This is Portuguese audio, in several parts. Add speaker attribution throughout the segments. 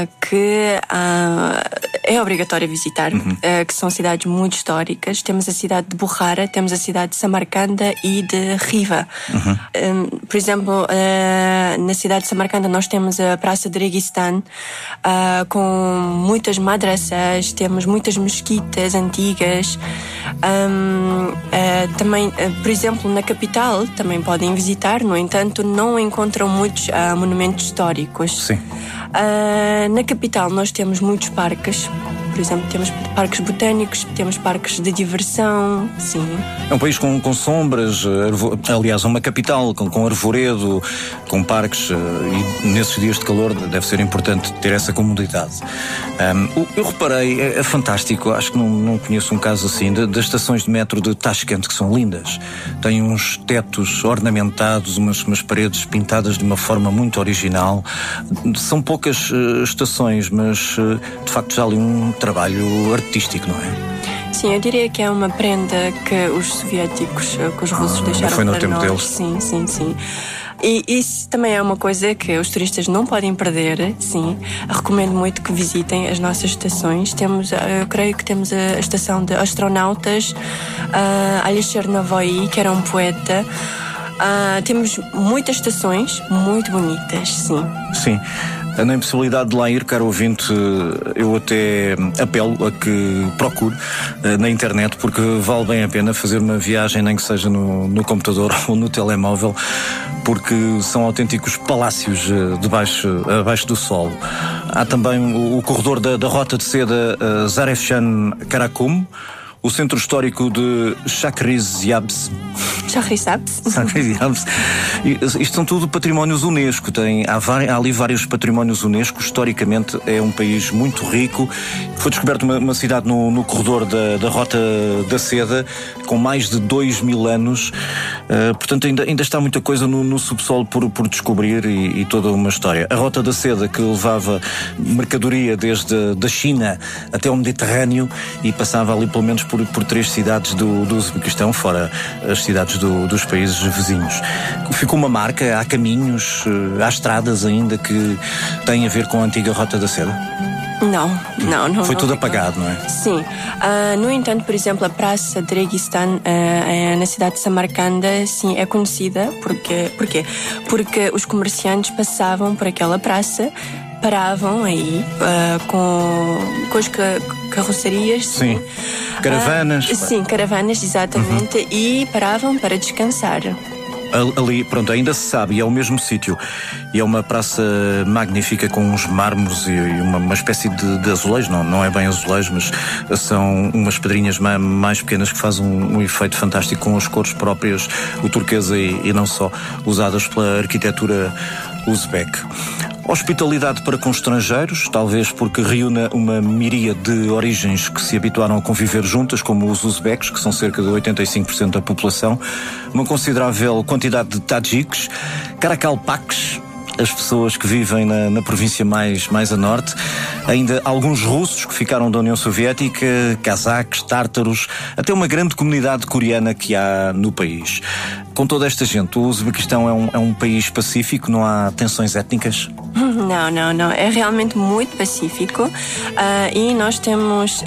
Speaker 1: que é obrigatório visitar, que são cidades muito históricas. Temos a cidade de Bukhara, temos a cidade de Samarcanda e de Riva. Por exemplo, na cidade de Samarcanda nós temos a Praça de Registan, com muitas madrasas, temos muitas mesquitas antigas. Também, por exemplo, na capital também podem visitar, no entanto não encontram muitos monumentos históricos.
Speaker 2: Sim.
Speaker 1: Na capital nós temos muitos parques. Por exemplo, temos parques botânicos, temos parques de diversão, sim.
Speaker 2: É um país com sombras, aliás, uma capital com arvoredo, com parques, e nesses dias de calor deve ser importante ter essa comodidade. Eu reparei, é fantástico, acho que não conheço um caso assim, das estações de metro de Tashkent, que são lindas. Têm uns tetos ornamentados, umas paredes pintadas de uma forma muito original. São poucas estações, mas de facto já ali um trabalho artístico, não é?
Speaker 1: Sim, eu diria que é uma prenda que os soviéticos, que os russos deixaram
Speaker 2: foi no
Speaker 1: para
Speaker 2: tempo
Speaker 1: nós.
Speaker 2: deles.
Speaker 1: Sim. E isso também é uma coisa que os turistas não podem perder, sim. Recomendo muito que visitem as nossas estações. Eu creio que temos a estação de astronautas, Alisher Navoy, que era um poeta. Temos muitas estações muito bonitas, sim.
Speaker 2: Sim. Na impossibilidade de lá ir, caro ouvinte, eu até apelo a que procure na internet, porque vale bem a pena fazer uma viagem, nem que seja no computador ou no telemóvel, porque são autênticos palácios abaixo do solo. Há também o corredor da Rota de Seda Zarefshan Karakum, o centro histórico de Shahrizyabz. Isto são tudo patrimónios Unesco. Há ali vários patrimónios Unesco. Historicamente é um país muito rico. Foi descoberta uma cidade no corredor da Rota da Seda, com mais de 2000 anos. Portanto, ainda está muita coisa no subsolo por descobrir e toda uma história. A Rota da Seda, que levava mercadoria desde da China até o Mediterrâneo e passava ali pelo menos por 3 cidades do Uzbequistão, fora as cidades dos países vizinhos. Ficou uma marca, há caminhos, há estradas ainda que têm a ver com a antiga Rota da Seda?
Speaker 1: Não.
Speaker 2: Foi tudo apagado, não é?
Speaker 1: Sim. No entanto, por exemplo, a Praça de Registan na cidade de Samarcanda, sim, é conhecida. Porquê? Porque os comerciantes passavam por aquela praça, paravam aí com as carrocerias.
Speaker 2: Sim. Caravanas.
Speaker 1: Sim, caravanas, exatamente. E paravam para descansar.
Speaker 2: Ali, pronto, ainda se sabe, e é o mesmo sítio. E é uma praça magnífica com uns mármores e uma espécie de azulejos. Não é bem azulejos, mas são umas pedrinhas mais pequenas que fazem um efeito fantástico com as cores próprias, o turquesa e não só, usadas pela arquitetura uzbeque. Hospitalidade para com estrangeiros, talvez porque reúne uma miríade de origens que se habituaram a conviver juntas, como os uzbeques, que são cerca de 85% da população, uma considerável quantidade de tajiques, carakalpaques, as pessoas que vivem na província mais a norte, ainda alguns russos que ficaram da União Soviética, cazaques, tártaros, até uma grande comunidade coreana que há no país. Com toda esta gente, o Uzbequistão é um país pacífico, não há tensões étnicas?
Speaker 1: Não. É realmente muito pacífico e nós temos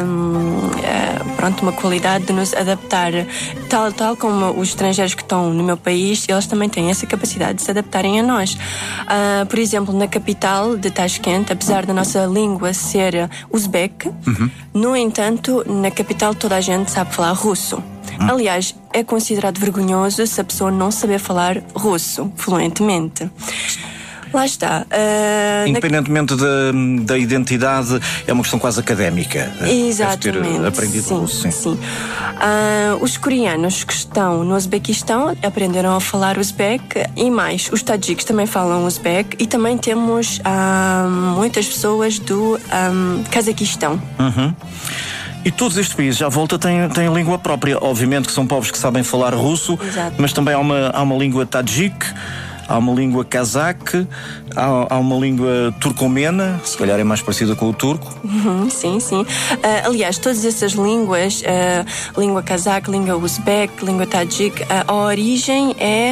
Speaker 1: uma qualidade de nos adaptar, tal como os estrangeiros que estão no meu país, eles também têm essa capacidade de se adaptarem a nós. Por exemplo, na capital de Tashkent, apesar da nossa língua ser uzbeque, no entanto, na capital toda a gente sabe falar russo. Aliás, é considerado vergonhoso se a pessoa não saber falar russo fluentemente. Lá está.
Speaker 2: Independentemente da identidade, é uma questão quase académica.
Speaker 1: Exatamente.
Speaker 2: Deve ter aprendido russo, sim.
Speaker 1: Os coreanos que estão no Uzbequistão aprenderam a falar uzbeque e mais, os tajiques também falam uzbeque e também temos muitas pessoas do Cazaquistão.
Speaker 2: E todos estes países à volta têm língua própria. Obviamente que são povos que sabem falar russo,
Speaker 1: exato,
Speaker 2: mas também há uma língua tajique, há uma língua cazaque, há uma língua turcomena, se calhar é mais parecida com o turco.
Speaker 1: Sim. Aliás, todas essas línguas, língua cazaque, língua uzbeque, língua tajique, a origem é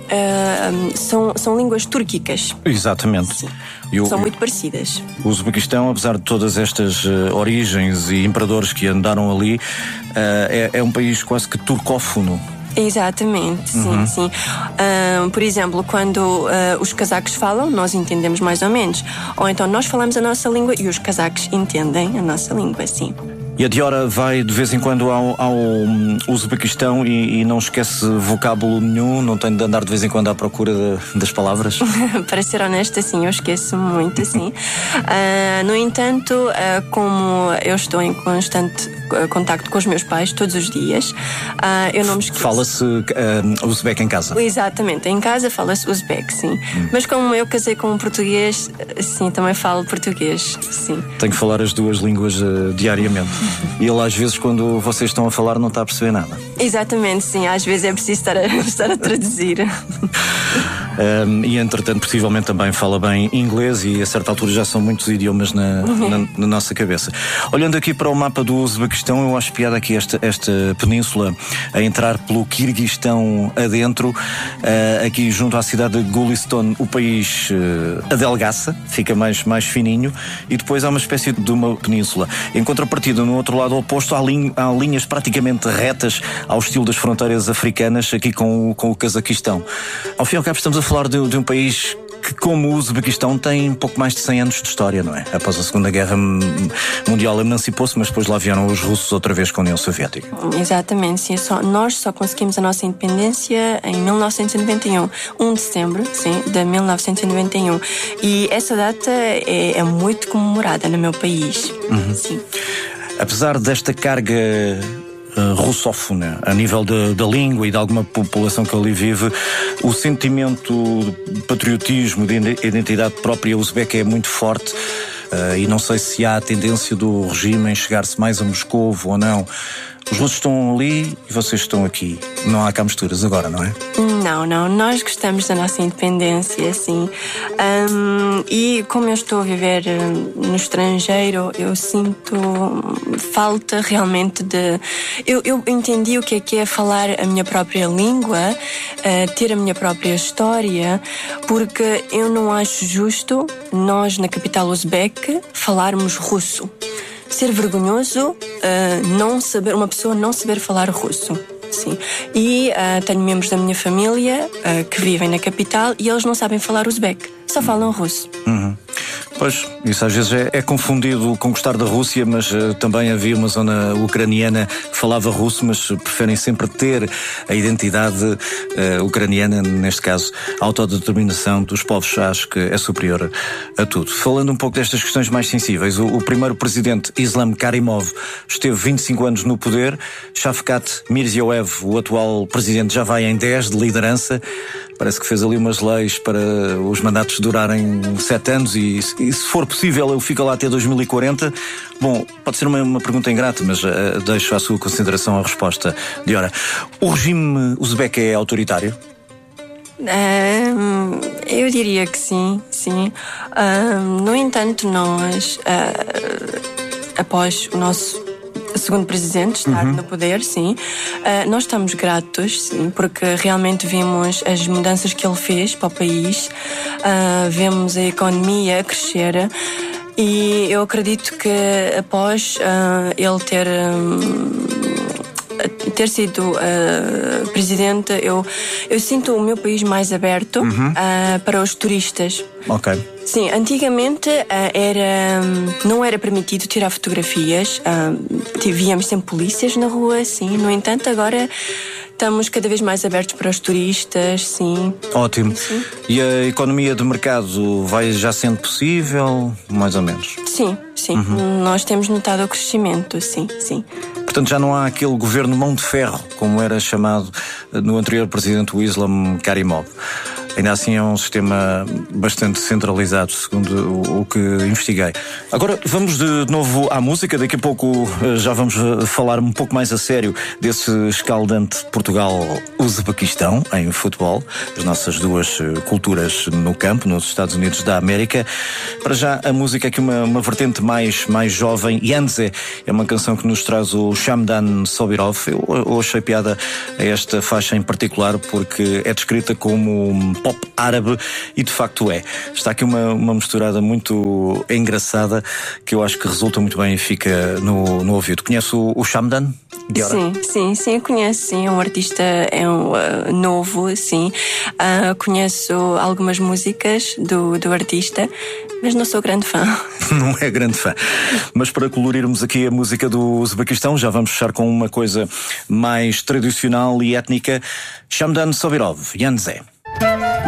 Speaker 1: são línguas túrquicas.
Speaker 2: Exatamente.
Speaker 1: Sim. São muito parecidas.
Speaker 2: O Uzbequistão, apesar de todas estas origens e imperadores que andaram ali, é um país quase que turcófono.
Speaker 1: Exatamente, sim. Por exemplo, quando os cazaques falam, nós entendemos mais ou menos. Ou então nós falamos a nossa língua e os cazaques entendem a nossa língua, sim.
Speaker 2: E a Diora vai de vez em quando ao Uzbequistão e não esquece vocábulo nenhum, não tem de andar de vez em quando à procura das palavras?
Speaker 1: Para ser honesta, sim, eu esqueço muito, sim. No entanto, como eu estou em constante contacto com os meus pais todos os dias, eu não me esqueço.
Speaker 2: Fala-se uzbeque em casa?
Speaker 1: Exatamente, em casa fala-se uzbeque, sim. Mas como eu casei com um português, sim, também falo português, sim.
Speaker 2: Tenho que falar as duas línguas diariamente. E ele às vezes, quando vocês estão a falar, não está a perceber nada.
Speaker 1: Exatamente, sim, às vezes é preciso estar a traduzir.
Speaker 2: E entretanto, possivelmente também fala bem inglês e a certa altura já são muitos idiomas na nossa cabeça. Olhando aqui para o mapa do Uzbequistão, eu acho piada aqui esta península a entrar pelo Quirguistão adentro, aqui junto à cidade de Gulistan, o país adelgaça, fica mais fininho, e depois há uma espécie de uma península. Em contrapartida, no outro lado oposto, há linhas praticamente retas ao estilo das fronteiras africanas, aqui com o Cazaquistão. Ao fim e ao cabo, estamos a falar de um país que, como o Uzbequistão, tem pouco mais de 100 anos de história, não é? Após a Segunda Guerra Mundial emancipou-se, mas depois lá vieram os russos outra vez com a União Soviética.
Speaker 1: Exatamente, sim. Nós só conseguimos a nossa independência em 1991, 1 de setembro, sim, de 1991. E essa data é muito comemorada no meu país. Sim.
Speaker 2: Apesar desta carga russófona, a nível da língua e de alguma população que ali vive, o sentimento de patriotismo, de identidade própria uzbeca é muito forte. E não sei se há a tendência do regime em chegar-se mais a Moscovo ou não. Os russos estão ali e vocês estão aqui. Não há cá misturas agora, não é?
Speaker 1: Não. Nós gostamos da nossa independência, sim. E como eu estou a viver no estrangeiro, eu sinto falta realmente de... Eu entendi o que é falar a minha própria língua, ter a minha própria história, porque eu não acho justo nós, na capital uzbeque, falarmos russo. Ser vergonhoso uma pessoa não saber falar russo. Sim. E tenho membros da minha família que vivem na capital e eles não sabem falar uzbeque, só falam russo.
Speaker 2: Pois, isso às vezes é confundido com gostar da Rússia, mas também havia uma zona ucraniana que falava russo, mas preferem sempre ter a identidade ucraniana, neste caso, a autodeterminação dos povos, acho que é superior a tudo. Falando um pouco destas questões mais sensíveis, o primeiro presidente, Islam Karimov, esteve 25 anos no poder. Shavkat Mirziyoyev, o atual presidente, já vai em 10 de liderança. Parece que fez ali umas leis para os mandatos durarem 7 anos e se for possível ele fica lá até 2040. Bom, pode ser uma pergunta ingrata, mas deixo à sua consideração a resposta. Diora, o regime uzbeque é autoritário?
Speaker 1: Eu diria que sim. No entanto, nós, após o nosso segundo presidente estar no poder, sim, nós estamos gratos, sim, porque realmente vimos as mudanças que ele fez para o país, vemos a economia crescer e eu acredito que após ele ter sido presidente, eu sinto o meu país mais aberto para os turistas.
Speaker 2: Ok.
Speaker 1: Sim, antigamente não era permitido tirar fotografias, víamos sempre polícias na rua, sim. No entanto, agora estamos cada vez mais abertos para os turistas, sim.
Speaker 2: Ótimo.
Speaker 1: Sim.
Speaker 2: E a economia de mercado vai já sendo possível, mais ou menos?
Speaker 1: Sim. Nós temos notado o crescimento, sim.
Speaker 2: Portanto, já não há aquele governo mão de ferro, como era chamado no anterior presidente, o Islam Karimov. Ainda assim é um sistema bastante centralizado, segundo o que investiguei. Agora vamos de novo à música. Daqui a pouco já vamos falar um pouco mais a sério desse escaldante Portugal-Uzbequistão em futebol, as nossas duas culturas no campo, nos Estados Unidos da América. Para já, a música aqui uma vertente mais jovem. Yanze é uma canção que nos traz o Shamdan Sobirov. Eu achei piada a esta faixa em particular porque é descrita como pop árabe e de facto é. Está aqui uma misturada muito engraçada que eu acho que resulta muito bem e fica no ouvido. Conhece o Shamdan?
Speaker 1: Sim, eu conheço, sim. É um artista novo, sim. Conheço algumas músicas do artista, mas não sou grande fã.
Speaker 2: Não é grande fã. Mas para colorirmos aqui a música do Uzbequistão, já vamos fechar com uma coisa mais tradicional e étnica. Shamdan Sobirov, Yanze.